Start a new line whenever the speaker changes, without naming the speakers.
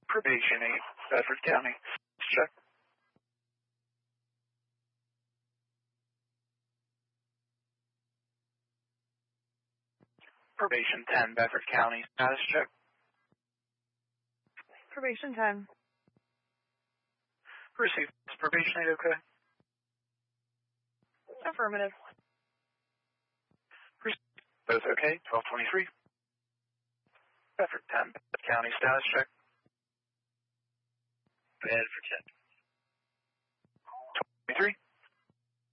Probation 8, Bedford County. Check. Probation 10, Bedford County. Status check.
Probation 10.
Received. Is probation 8 okay?
Affirmative.
Both okay. 1223. Bedford 10, Bedford County. Status check.
Bedford 10.
23.